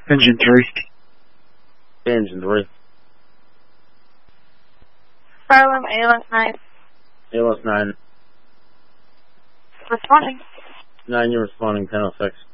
Engine 3. Engine 3. Harlem, ALS 9. ALS 9. Responding. 9, you're responding, 1006.